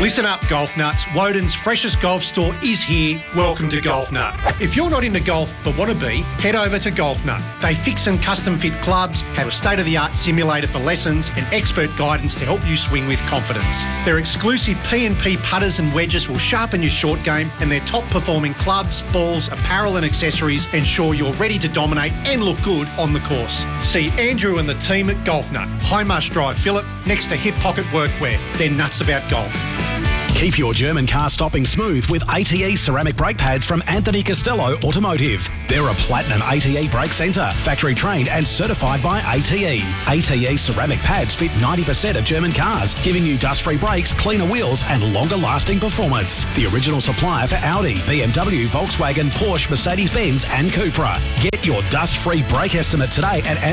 Listen up, golf nuts. Woden's freshest golf store is here. Welcome to Golf Nut. If you're not into golf but want to be, head over to Golf Nut. They fix and custom fit clubs, have a state-of-the-art simulator for lessons and expert guidance to help you swing with confidence. Their exclusive P&P putters and wedges will sharpen your short game, and their top-performing clubs, balls, apparel and accessories ensure you're ready to dominate and look good on the course. See Andrew and the team at Golf Nut, High Marsh Drive, Phillip, next to Hip Pocket Workwear. They're nuts about golf. Keep your German car stopping smooth with ATE ceramic brake pads from Anthony Costello Automotive. They're a platinum ATE brake centre, factory trained and certified by ATE. ATE ceramic pads fit 90% of German cars, giving you dust-free brakes, cleaner wheels and longer-lasting performance. The original supplier for Audi, BMW, Volkswagen, Porsche, Mercedes-Benz and Cupra. Get your dust-free brake estimate today at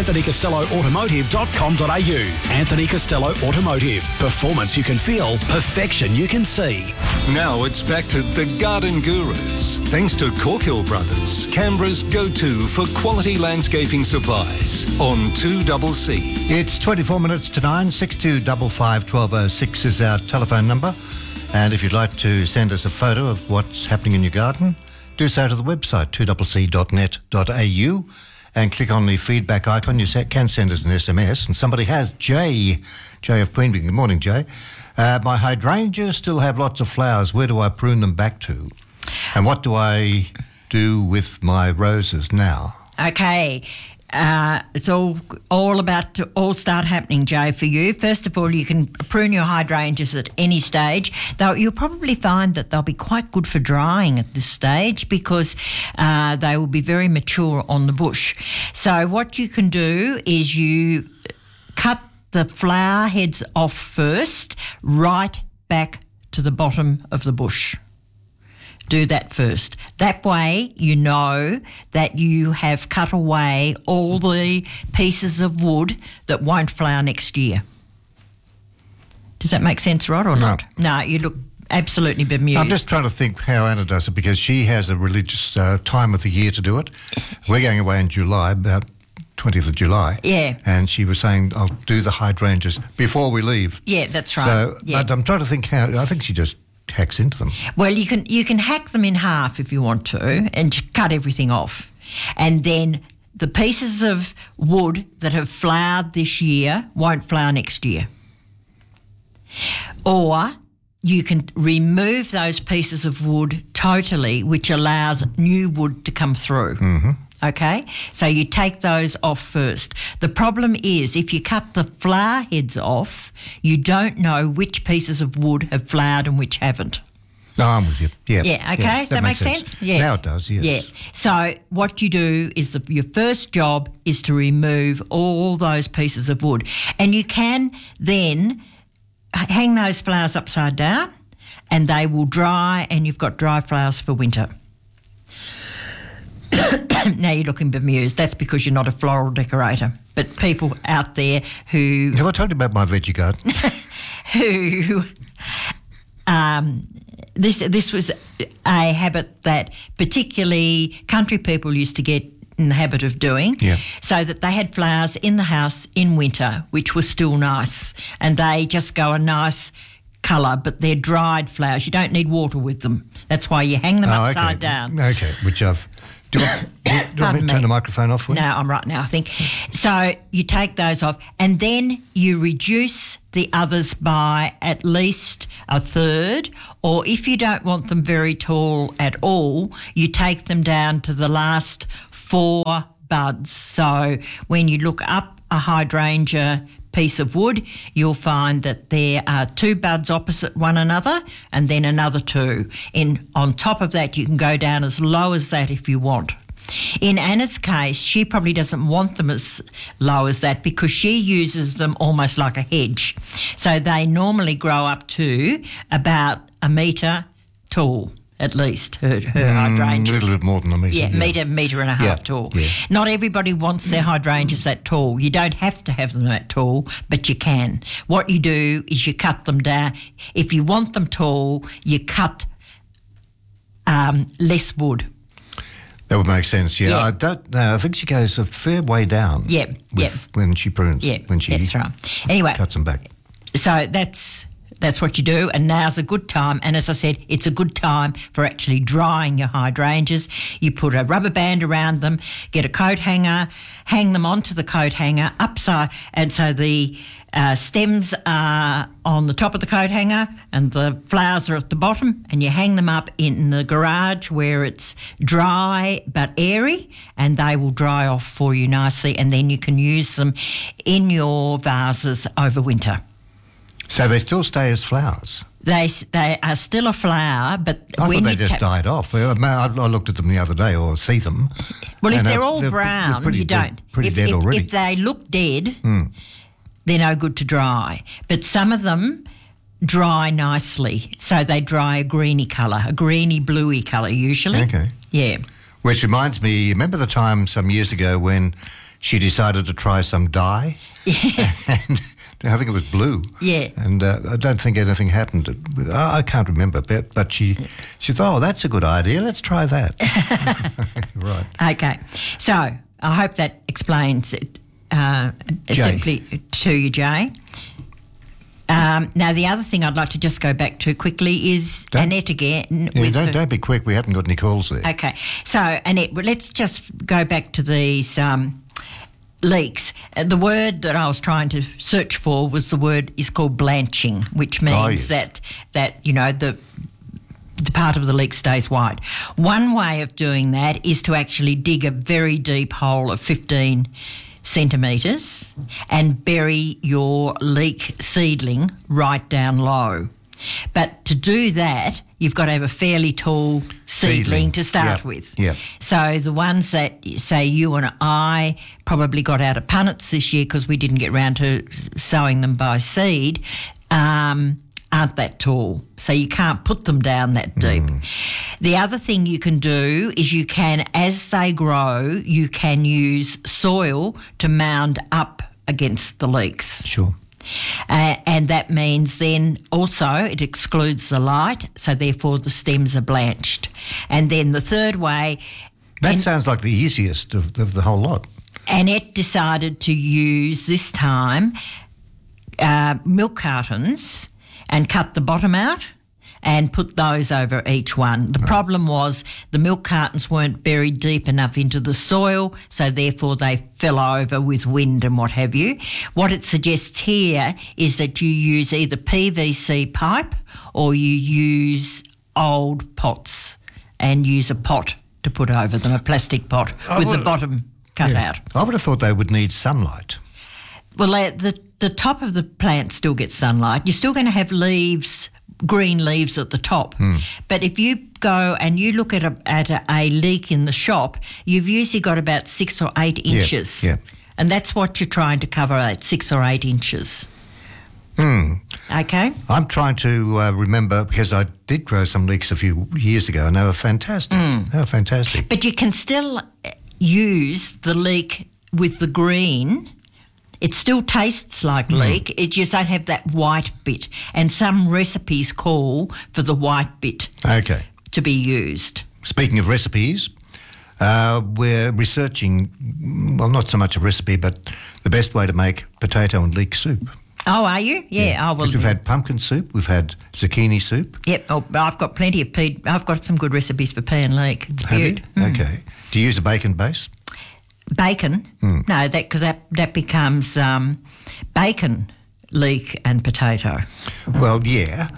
anthonycostelloautomotive.com.au. Anthony Costello Automotive. Performance you can feel, perfection you can see. Now it's back to the Garden Gurus. Thanks to Corkhill Brothers, Canberra's go-to for quality landscaping supplies on 2CC. It's 24 minutes to 9. 6255 1206 is our telephone number. And if you'd like to send us a photo of what's happening in your garden, do so to the website 2cc.net.au and click on the feedback icon. You can send us an SMS. And somebody has. Jay of Queanbeyan. Good morning, Jay. My hydrangeas still have lots of flowers. Where do I prune them back to? And what do I do with my roses now? Okay. It's all about to all start happening, Joe, for you. First of all, you can prune your hydrangeas at any stage, though you'll probably find that they'll be quite good for drying at this stage because they will be very mature on the bush. So what you can do is you cut the flower heads off first, right back to the bottom of the bush. Do that first. That way you know that you have cut away all the pieces of wood that won't flower next year. Does that make sense, Rod, or not? No, you look absolutely bemused. I'm just trying to think how Anna does it because she has a religious time of the year to do it. We're going away in July, about 20th of July. Yeah. And she was saying, I'll do the hydrangeas before we leave. Yeah, that's right. So yeah. I'm trying to think how, I think she just hacks into them. Well, you can hack them in half if you want to and cut everything off. And then the pieces of wood that have flowered this year won't flower next year. Or you can remove those pieces of wood totally, which allows new wood to come through. Mm-hmm. Okay, so you take those off first. The problem is if you cut the flower heads off, you don't know which pieces of wood have flowered and which haven't. No, I'm with you. Yeah. Yeah, okay, yeah, does that make sense? Yeah. Now it does, yes. Yeah. So what you do is your first job is to remove all those pieces of wood. And you can then hang those flowers upside down and they will dry and you've got dry flowers for winter. Now you're looking bemused. That's because you're not a floral decorator. But people out there who... Have I told you about my veggie garden? who... This was a habit that particularly country people used to get in the habit of doing, so that they had flowers in the house in winter, which was still nice, and they just go a nice colour, but they're dried flowers. You don't need water with them. That's why you hang them upside down. Okay, which I've... Do you want me to turn the microphone off for you? No, I'm right now, I think. So you take those off and then you reduce the others by at least a third, or if you don't want them very tall at all, you take them down to the last 4 buds. So when you look up a hydrangea piece of wood, you'll find that there are 2 buds opposite one another and then another 2. On top of that, you can go down as low as that if you want. In Anna's case, she probably doesn't want them as low as that because she uses them almost like a hedge. So they normally grow up to about a metre tall. At least her hydrangeas. A little bit more than a metre. Yeah, metre and a half tall. Yeah. Not everybody wants their hydrangeas that tall. You don't have to have them that tall, but you can. What you do is you cut them down. If you want them tall, you cut less wood. That would make sense, yeah. I don't know. I think she goes a fair way down when she prunes, when she that's right. Anyway, cuts them back. So that's that's what you do, and now's a good time. And as I said, it's a good time for actually drying your hydrangeas. You put a rubber band around them, get a coat hanger, hang them onto the coat hanger upside, and so the stems are on the top of the coat hanger and the flowers are at the bottom, and you hang them up in the garage where it's dry but airy, and they will dry off for you nicely, and then you can use them in your vases over winter. So they still stay as flowers? They are still a flower, but I when thought they you just died off. I looked at them the other day, or see them. well, if and they're all they're brown, pretty you dead- don't. pretty dead already. If they look dead, they're no good to dry. But some of them dry nicely, so they dry a greeny colour, a greeny bluey colour usually. Okay. Yeah. Which reminds me, remember the time some years ago when she decided to try some dye? Yeah. And I think it was blue. Yeah. And I don't think anything happened. I can't remember, but she thought, oh, that's a good idea. Let's try that. Right. Okay. So I hope that explains it simply to you, Jay. Now, the other thing I'd like to just go back to quickly is Annette again. Yeah, don't be quick. We haven't got any calls there. Okay. So, Annette, let's just go back to these leeks. The word that I was trying to search for was the word is called blanching, which means that you know, the part of the leek stays white. One way of doing that is to actually dig a very deep hole of 15 centimetres and bury your leek seedling right down low. But to do that, you've got to have a fairly tall seedling to start with. Yeah. So the ones that, say, you and I probably got out of punnets this year because we didn't get round to sowing them by seed, aren't that tall. So you can't put them down that deep. The other thing you can do is you can, as they grow, you can use soil to mound up against the leeks. Sure. And that means then also it excludes the light, so therefore the stems are blanched. And then the third way... That sounds like the easiest of the whole lot. Annette decided to use this time milk cartons and cut the bottom out and put those over each one. The problem was the milk cartons weren't buried deep enough into the soil, so therefore they fell over with wind and what have you. What it suggests here is that you use either PVC pipe or you use old pots and use a pot to put over them, a plastic pot with the bottom cut out. I would have thought they would need sunlight. Well, the top of the plant still gets sunlight. You're still going to have leaves, green leaves at the top. But if you go and you look at a leek in the shop, you've usually got about 6 or 8 inches. Yeah. And that's what you're trying to cover at 6 or 8 inches. Okay? I'm trying to remember, because I did grow some leeks a few years ago and they were fantastic. They were fantastic. But you can still use the leek with the green. It still tastes like leek. It just don't have that white bit. And some recipes call for the white bit Okay. to be used. Speaking of recipes, we're researching, well, not so much a recipe, but the best way to make potato and leek soup. Oh, are you? Yeah. Oh, well, Because we've had pumpkin soup, we've had zucchini soup. Yep. Oh, I've got plenty of pea. I've got some good recipes for pea and leek. It's Have you? beaut. Okay. Do you use a bacon base? Bacon? No, because that becomes bacon, leek and potato. Well, yeah.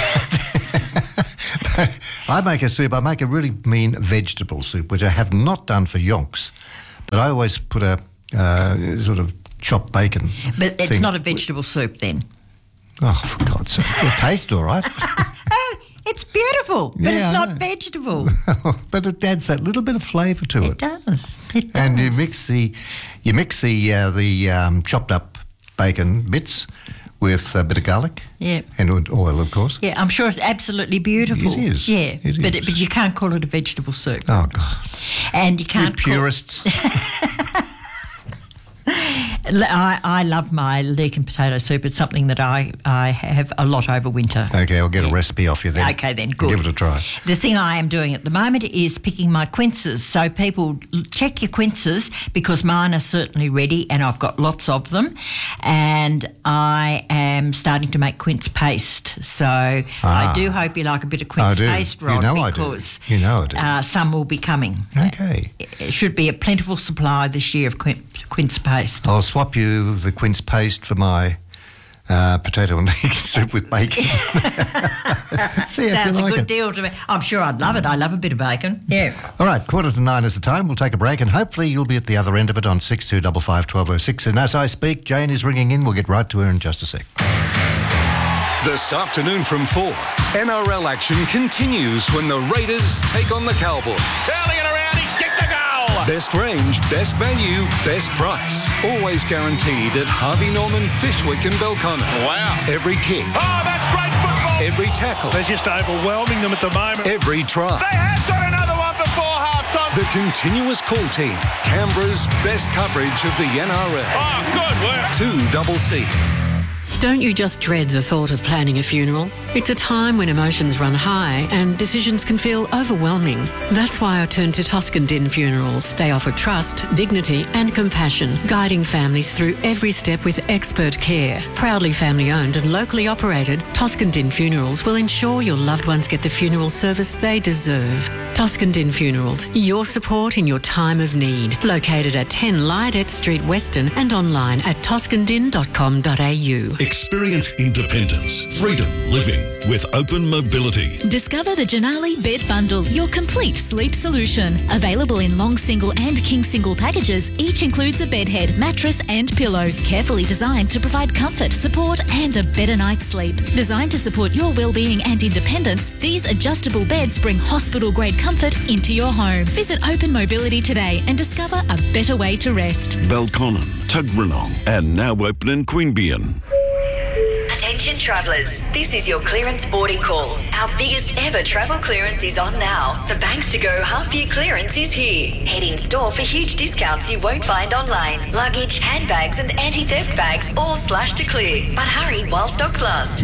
I make a soup. I make a really mean vegetable soup, which I have not done for yonks. But I always put a sort of chopped bacon. But it's thing. not a vegetable soup then. Oh, for God's sake. It tastes all right. It's beautiful, but Yeah, it's I not know. vegetable. But it adds that little bit of flavour to It it. does. It does. And you mix the chopped up bacon bits with a bit of garlic. Yeah. And oil, of course. Yeah, I'm sure it's absolutely beautiful. It is. Yeah, It but is. but you can't call it a vegetable soup. Oh, God. And you You can't call, purists. I love my leek and potato soup. It's something that I have a lot over winter. Okay, I'll get a recipe off you then. Okay, then, good. Give it a try. The thing I am doing at the moment is picking my quinces. So people, check your quinces because mine are certainly ready and I've got lots of them. And I am starting to make quince paste. So I do hope you like a bit of quince paste, Rod, because I do. some will be coming. Okay. It should be a plentiful supply this year of quince paste. I'll swap you the quince paste for my potato and leek soup with bacon. See if Sounds you like a good it. deal to me. I'm sure I'd love it. I love a bit of bacon. Yeah. All right, 8:45 is the time. We'll take a break and hopefully you'll be at the other end of it on 6255 1206. And as I speak, Jane is ringing in. We'll get right to her in just a sec. This afternoon from 4, NRL action continues when the Raiders take on the Cowboys. Curling it around, he's kicked the goal! Best range, best value, best price. Always guaranteed at Harvey Norman, Fishwick and Belconnen. Wow. Every kick, Oh, that's great football! every tackle, They're just overwhelming them at the moment. every try. They have got another one before half-time. The continuous call team, Canberra's best coverage of the NRL. Oh, good work. 2CC. Don't you just dread the thought of planning a funeral? It's a time when emotions run high and decisions can feel overwhelming. That's why I turned to Toscan Din Funerals. They offer trust, dignity and compassion, guiding families through every step with expert care. Proudly family owned and locally operated, Toscan Din Funerals will ensure your loved ones get the funeral service they deserve. Toscan Din Funerals, your support in your time of need. Located at 10 Lydet Street, Weston and online at toscandin.com.au. Experience independence, freedom living with open mobility. Discover the Janali Bed Bundle, your complete sleep solution. Available in long single and king single packages, each includes a bed head, mattress and pillow. Carefully designed to provide comfort, support and a better night's sleep. Designed to support your well-being and independence, these adjustable beds bring hospital-grade comfort into your home. Visit Open Mobility today and discover a better way to rest. Belconnen, Tuggeranong, and now open in Queanbeyan. Attention travellers, this is your clearance boarding call. Our biggest ever travel clearance is on now. The Banks to Go half-year clearance is here. Head in store for huge discounts you won't find online. Luggage, handbags and anti-theft bags all slashed to clear. But hurry while stocks last.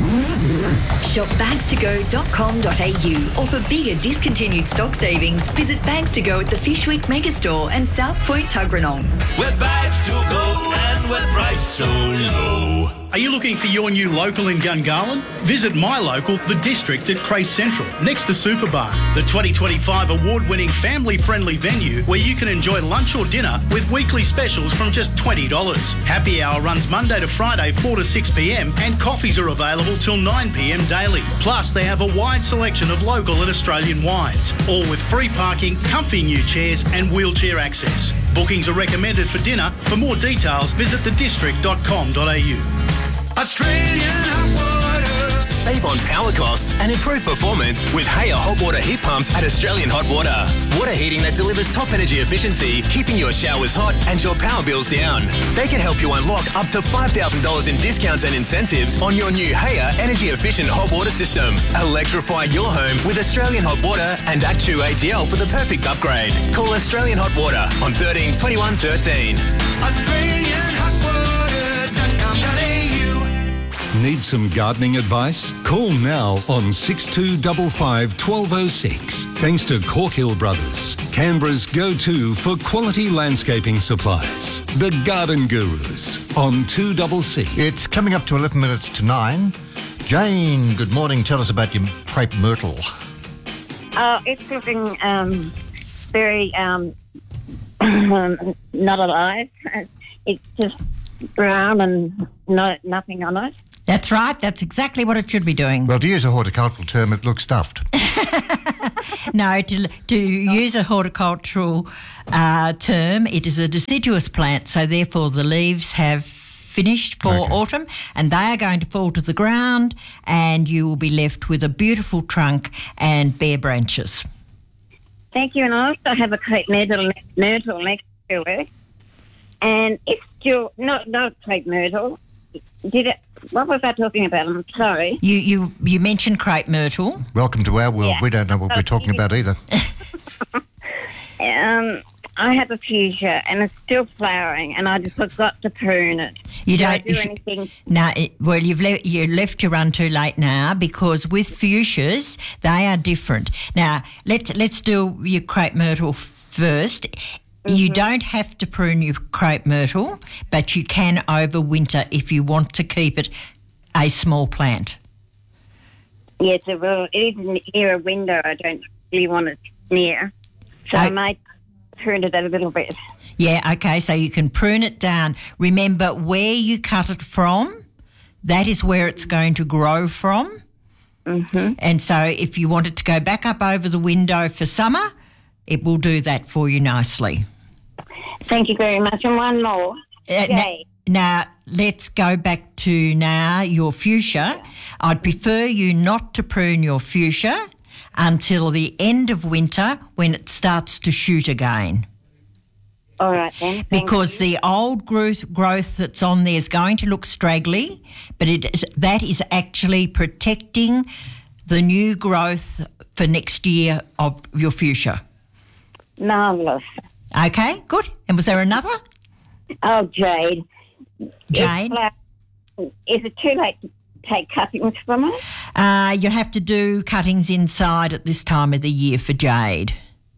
Shop bagstogo.com.au or for bigger discontinued stock savings, visit Bags to Go at the Fishwick Megastore and South Point Tuggeranong. With bags to go and with price so low. Are you looking for your new local in Gungahlin? Visit my local, The District at Crace Central, next to Superbar, the 2025 award-winning family-friendly venue where you can enjoy lunch or dinner with weekly specials from just $20. Happy hour runs Monday to Friday 4 to 6 p.m. and coffees are available till 9 p.m. daily. Plus, they have a wide selection of local and Australian wines, all with free parking, comfy new chairs and wheelchair access. Bookings are recommended for dinner. For more details, visit thedistrict.com.au. Australian hot water. Save on power costs and improve performance with Haya hot water heat pumps at Australian Hot Water. Water heating that delivers top energy efficiency, keeping your showers hot and your power bills down. They can help you unlock up to $5,000 in discounts and incentives on your new Haya energy efficient hot water system. Electrify your home with Australian Hot Water and Actu AGL for the perfect upgrade. Call Australian Hot Water on 13 21 13. AustralianHotWater.com.au. Need some gardening advice? Call now on 6255 1206. Thanks to Corkhill Brothers, Canberra's go-to for quality landscaping supplies. The Garden Gurus on 2CC. It's coming up to 11 minutes to 9. Jane, good morning. Tell us about your crepe myrtle. It's looking very not alive. It's just brown and nothing on it. That's right. That's exactly what it should be doing. Well, to use a horticultural term, it looks stuffed. No, to use a horticultural term, it is a deciduous plant, so therefore the leaves have finished for autumn and they are going to fall to the ground and you will be left with a beautiful trunk and bare branches. Thank you. And I also have a crepe myrtle next to it. And it's still not crepe myrtle. What was I talking about? I'm sorry. You mentioned crepe myrtle. Welcome to our world. Yeah. We don't know what we're talking about either. I have a fuchsia and it's still flowering, and I just forgot to prune it. You Do I don't do anything? No, well, you left your run too late now, because with fuchsias they are different. Now let's do your crepe myrtle first. You don't have to prune your crepe myrtle, but you can overwinter if you want to keep it a small plant. Yes, it will. It is near a window. I don't really want it near, so I might prune it a little bit. Yeah, okay, so you can prune it down. Remember, where you cut it from, that is where it's going to grow from. Mm-hmm. And so if you want it to go back up over the window for summer, it will do that for you nicely. Thank you very much. And one more. Now, let's go back to your fuchsia. I'd prefer you not to prune your fuchsia until the end of winter, when it starts to shoot again. All right, then. Because the old growth that's on there is going to look straggly, but that is actually protecting the new growth for next year of your fuchsia. Marvellous. Okay, good. And was there another? Oh, Jade. Jade? Is it too late to take cuttings from it? You'll have to do cuttings inside at this time of the year for jade.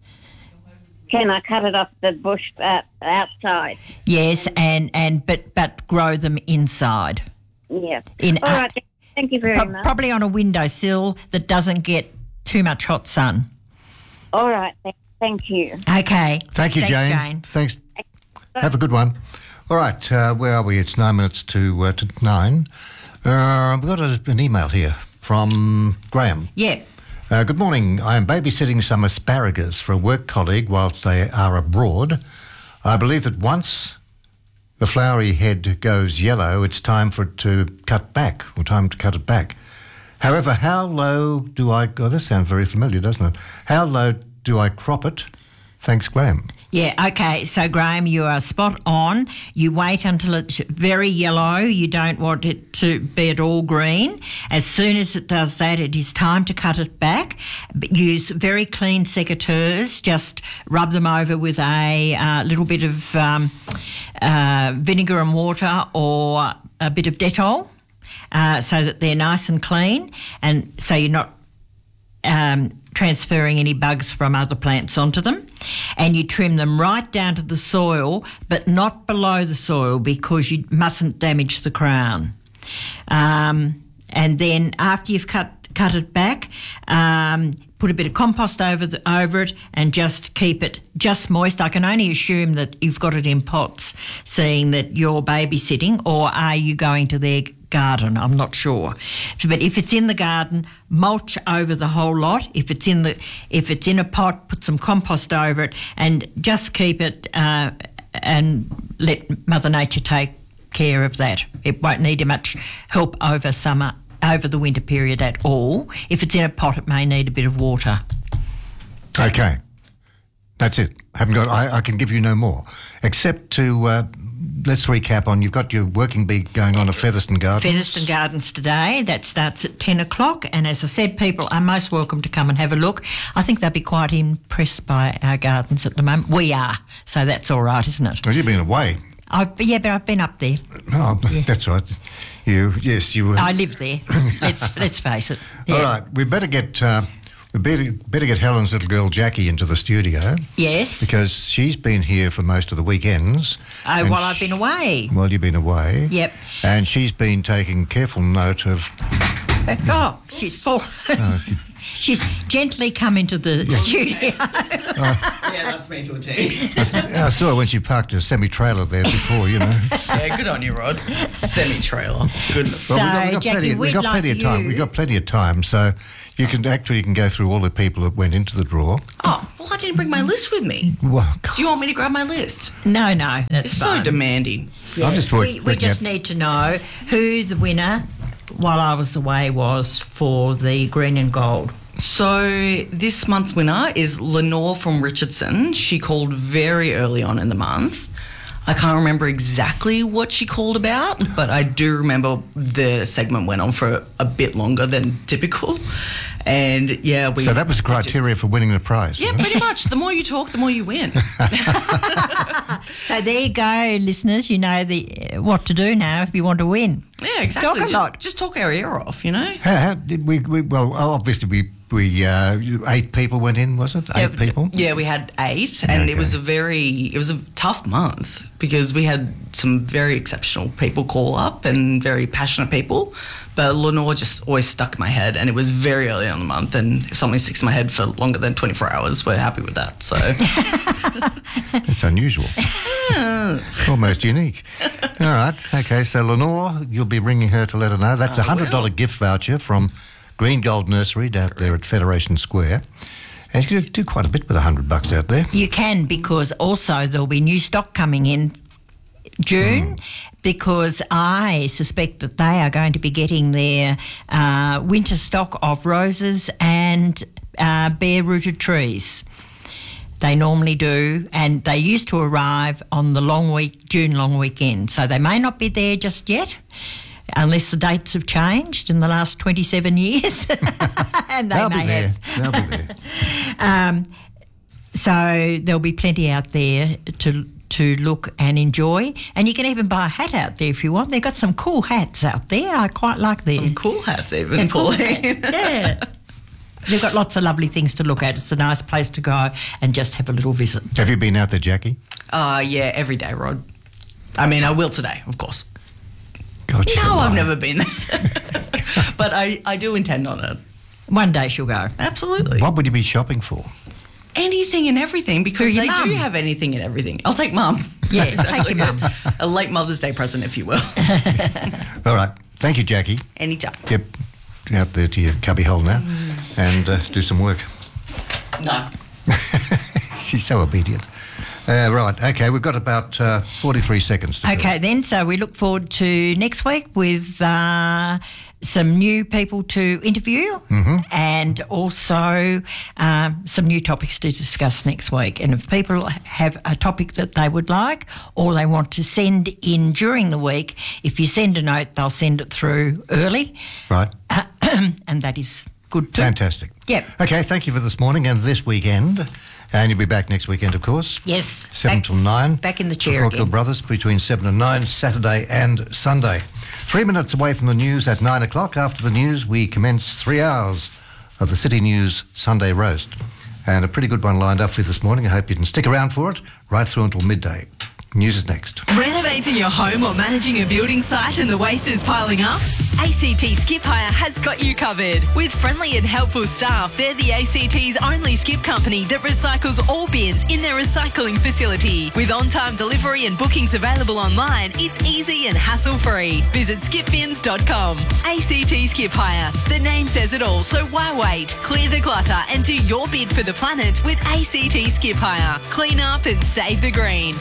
Can I cut it off the bush outside? Yes, but grow them inside. Yes. All right. Thank you very much. Probably on a windowsill that doesn't get too much hot sun. All right. Thank you. Okay. Thank you, Jane. Thanks. Have a good one. All right, where are we? It's 9 minutes to 9. We've got an email here from Graham. Yeah. Good morning. I am babysitting some asparagus for a work colleague whilst they are abroad. I believe that once the flowery head goes yellow, it's time for it to cut back, or time to cut it back. However, how low do I... Oh, this sounds very familiar, doesn't it? How low do I crop it? Thanks, Graham. Yeah, okay. So, Graham, you are spot on. You wait until it's very yellow. You don't want it to be at all green. As soon as it does that, it is time to cut it back. Use very clean secateurs. Just rub them over with a little bit of vinegar and water, or a bit of Dettol, so that they're nice and clean, and so you're not transferring any bugs from other plants onto them. And you trim them right down to the soil, but not below the soil, because you mustn't damage the crown. And then after you've cut it back, put a bit of compost over it, and just keep it just moist. I can only assume that you've got it in pots, seeing that you're babysitting, or are you going to their garden? I'm not sure. But if it's in the garden, mulch over the whole lot. If it's in a pot, put some compost over it, and just keep it and let Mother Nature take care of that. It won't need much help over the winter period at all. If it's in a pot, it may need a bit of water. Okay. That's it. I can give you no more, except to... let's recap on, you've got your working bee going on at Featherston Gardens. Featherston Gardens today. That starts at 10 o'clock. And as I said, people are most welcome to come and have a look. I think they'll be quite impressed by our gardens at the moment. We are. So that's all right, isn't it? Well, you've been away. But I've been up there. Oh, yeah. That's right. You were. I live there. Let's face it. Yeah. All right. We better get Helen's little girl Jackie into the studio. Yes. Because she's been here for most of the weekends. Oh, while I've been away. While you've been away. Yep. And she's been taking careful note of... she's full. She's gently come into the studio. Yeah, that's me to a T. I saw her when she parked a semi-trailer there before, you know. Yeah, good on you, Rod. Semi-trailer. Goodness. So, we've got plenty of time. We've got plenty of time, so you can go through all the people that went into the draw. Oh, well, I didn't bring my list with me. Well, do you want me to grab my list? No, that's it's fine. so demanding. Yeah. We just need to know who the winner, while I was away, was for the green and gold. So this month's winner is Lenore from Richardson. She called very early on in the month. I can't remember exactly what she called about, but I do remember the segment went on for a bit longer than typical. And yeah, So that was the criteria for winning the prize. Yeah, pretty much. The more you talk, the more you win. So there you go, listeners. You know what to do now if you want to win. Yeah, exactly. Talk a lot. Just talk our ear off, you know? How did we well, obviously we 8 people went in, was it? 8 people? Yeah, we had 8, and it was a tough month because we had some very exceptional people call up and very passionate people. But Lenore just always stuck in my head, and it was very early on the month, and if something sticks in my head for longer than 24 hours, we're happy with that. So It's unusual. Almost unique. All right. Okay, so Lenore, you'll be ringing her to let her know. That's a $100 gift voucher from Green Gold Nursery down there at Federation Square. And you can do quite a bit with $100 out there. You can, because also there'll be new stock coming in June, because I suspect that they are going to be getting their winter stock of roses and bare-rooted trees. They normally do, and they used to arrive on the June long weekend, so they may not be there just yet, unless the dates have changed in the last 27 years. And they They'll may be there. have. They'll be there. So there'll be plenty out there to look and enjoy, and you can even buy a hat out there if you want. They've got some cool hats out there. I quite like them. some cool hats even, Pauline. Yeah. They've got lots of lovely things to look at. It's a nice place to go and just have a little visit. Have you been out there, Jackie? Yeah, every day, Rod. I mean, I will today, of course. God, No, I've never been there. But I do intend on it. One day she'll go. Absolutely. What would you be shopping for? Anything and everything, because For your they mum. do have anything and everything. I'll take Mum. Yeah, take your mum. A late Mother's Day present, if you will. All right. Thank you, Jackie. Anytime. Get out there to your cubby hole now and do some work. No. She's so obedient. Right, okay, we've got about 43 seconds to go. Okay, then, so we look forward to next week with some new people to interview and also some new topics to discuss next week. And if people have a topic that they would like or they want to send in during the week, if you send a note, they'll send it through early. Right. And that is good too. Fantastic. Yep. Okay, thank you for this morning and this weekend. And you'll be back next weekend, of course. Yes. 7 till 9. Back in the chair for Corkhill again. Brothers between 7 and 9, Saturday and Sunday. 3 minutes away from the news at 9 o'clock. After the news, we commence 3 hours of the City News Sunday Roast. And a pretty good one lined up for you this morning. I hope you can stick around for it right through until midday. News is next. Renovating your home or managing a building site and the waste is piling up? ACT Skip Hire has got you covered. With friendly and helpful staff, they're the ACT's only skip company that recycles all bins in their recycling facility. With on-time delivery and bookings available online, it's easy and hassle-free. Visit skipbins.com. ACT Skip Hire. The name says it all, so why wait? Clear the clutter and do your bid for the planet with ACT Skip Hire. Clean up and save the green.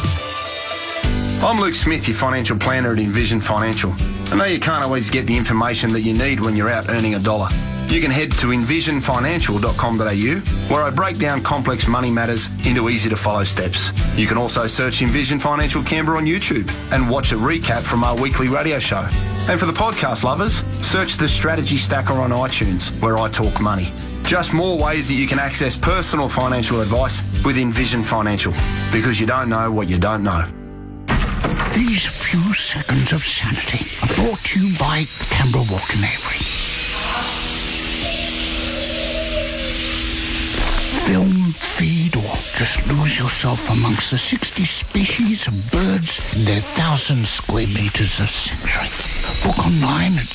I'm Luke Smith, your financial planner at Envision Financial. I know you can't always get the information that you need when you're out earning a dollar. You can head to envisionfinancial.com.au, where I break down complex money matters into easy-to-follow steps. You can also search Envision Financial Canberra on YouTube and watch a recap from our weekly radio show. And for the podcast lovers, search the Strategy Stacker on iTunes, where I talk money. Just more ways that you can access personal financial advice with Envision Financial, because you don't know what you don't know. These few seconds of sanity are brought to you by Canberra Walk and Avery. Film, feed, or just lose yourself amongst the 60 species of birds in their 1,000 square metres of sanctuary. Book online at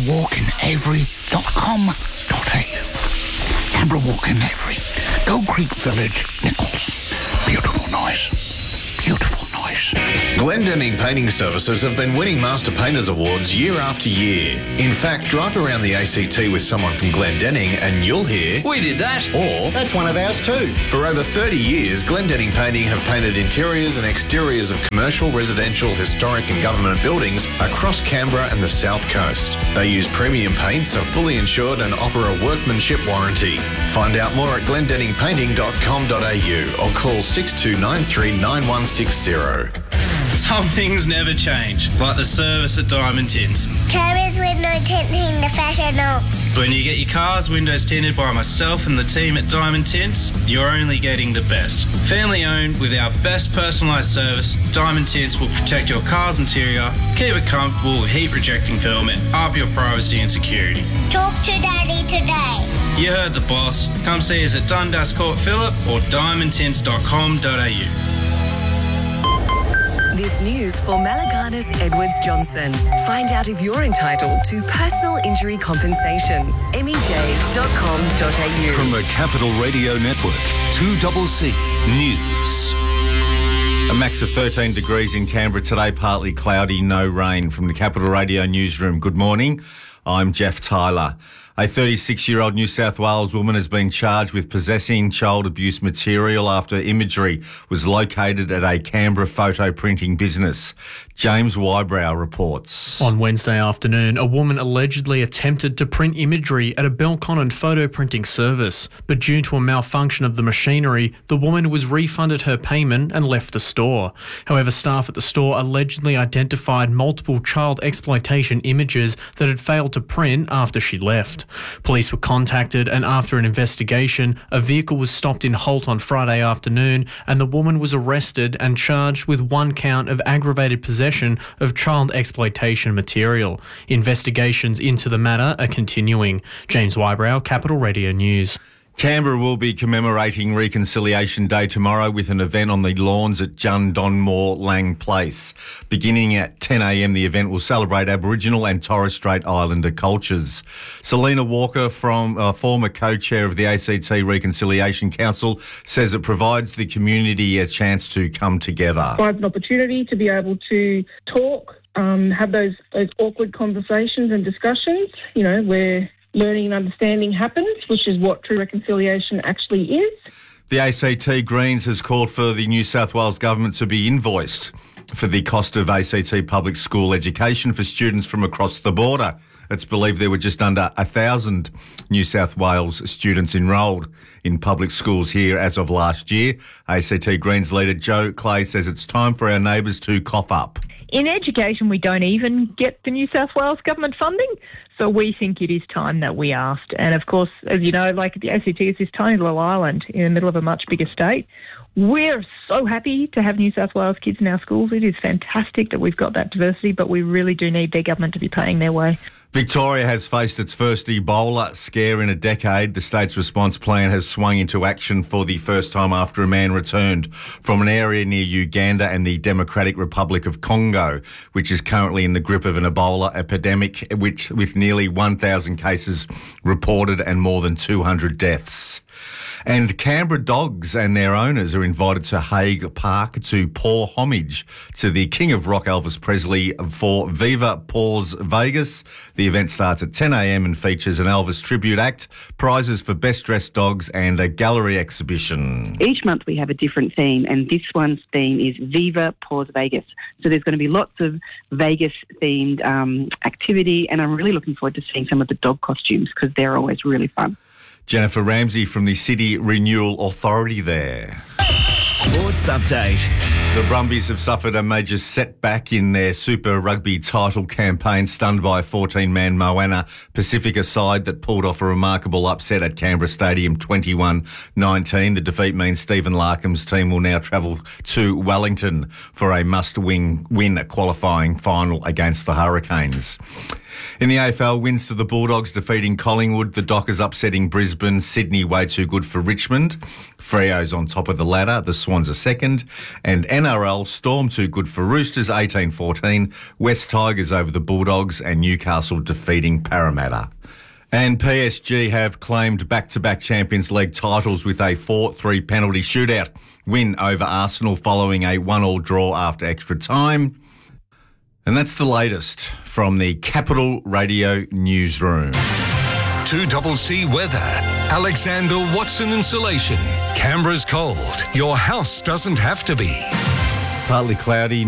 canberrawalkandavery.com.au. Canberra Walk and Avery, Gold Creek Village, Nichols. Beautiful noise. Beautiful noise. Glendenning Painting Services have been winning Master Painters Awards year after year. In fact, drive around the ACT with someone from Glendenning and you'll hear, "We did that," or "That's one of ours too." For over 30 years, Glendenning Painting have painted interiors and exteriors of commercial, residential, historic and government buildings across Canberra and the South Coast. They use premium paints, are fully insured and offer a workmanship warranty. Find out more at glendenningpainting.com.au or call 6293 9160. Some things never change, like the service at Diamond Tints. Carriers window tinting the professional. When you get your car's windows tinted by myself and the team at Diamond Tints, you're only getting the best. Family owned with our best personalised service, Diamond Tints will protect your car's interior, keep it comfortable with heat rejecting film and up your privacy and security. Talk to Daddy today. You heard the boss. Come see us at Dundas Court Phillip or diamondtints.com.au. This news for Malaganas Edwards Johnson. Find out if you're entitled to personal injury compensation. MEJ.com.au. From the Capital Radio Network, 2CC News. A max of 13 degrees in Canberra today, partly cloudy, no rain. From the Capital Radio newsroom, good morning. I'm Jeff Tyler. A 36-year-old New South Wales woman has been charged with possessing child abuse material after imagery was located at a Canberra photo printing business. James Wybrow reports. On Wednesday afternoon, a woman allegedly attempted to print imagery at a Belconnen photo printing service, but due to a malfunction of the machinery, the woman was refunded her payment and left the store. However, staff at the store allegedly identified multiple child exploitation images that had failed to print after she left. Police were contacted, and after an investigation, a vehicle was stopped in Holt on Friday afternoon, and the woman was arrested and charged with 1 count of aggravated possession of child exploitation material. Investigations into the matter are continuing. James Wybrow, Capital Radio News. Canberra will be commemorating Reconciliation Day tomorrow with an event on the lawns at Jundonmore Lang Place. Beginning at 10 a.m, the event will celebrate Aboriginal and Torres Strait Islander cultures. Selena Walker, from former co-chair of the ACT Reconciliation Council, says it provides the community a chance to come together. Provides an opportunity to be able to talk, have those awkward conversations and discussions, where learning and understanding happens, which is what true reconciliation actually is. The ACT Greens has called for the New South Wales Government to be invoiced for the cost of ACT public school education for students from across the border. It's believed there were just under 1,000 New South Wales students enrolled in public schools here as of last year. ACT Greens leader Joe Clay says it's time for our neighbours to cough up. In education, we don't even get the New South Wales government funding, so we think it is time that we asked. And of course, as you know, like the ACT is this tiny little island in the middle of a much bigger state. We're so happy to have New South Wales kids in our schools. It is fantastic that we've got that diversity, but we really do need their government to be paying their way. Victoria has faced its first Ebola scare in a decade. The state's response plan has swung into action for the first time after a man returned from an area near Uganda and the Democratic Republic of Congo, which is currently in the grip of an Ebola epidemic, with nearly 1,000 cases reported and more than 200 deaths. And Canberra dogs and their owners are invited to Hague Park to pour homage to the King of Rock, Elvis Presley, for Viva Paws Vegas. The event starts at 10 a.m. and features an Elvis tribute act, prizes for best dressed dogs and a gallery exhibition. Each month we have a different theme, and this one's theme is Viva Paws Vegas. So there's going to be lots of Vegas-themed activity, and I'm really looking forward to seeing some of the dog costumes because they're always really fun. Jennifer Ramsey from the City Renewal Authority there. Sports update. The Brumbies have suffered a major setback in their Super Rugby title campaign, stunned by a 14-man Moana Pacifica side that pulled off a remarkable upset at Canberra Stadium 21-19. The defeat means Stephen Larkham's team will now travel to Wellington for a must-win qualifying final against the Hurricanes. In the AFL, wins to the Bulldogs defeating Collingwood, the Dockers upsetting Brisbane, Sydney way too good for Richmond, Freo's on top of the ladder, the Swans are second, and NRL, Storm too good for Roosters 18-14, West Tigers over the Bulldogs and Newcastle defeating Parramatta. And PSG have claimed back-to-back Champions League titles with a 4-3 penalty shootout win over Arsenal following a 1-1 draw after extra time. And that's the latest from the Capital Radio newsroom. 2CC weather. Alexander Watson Insulation. Canberra's cold. Your house doesn't have to be. Partly cloudy.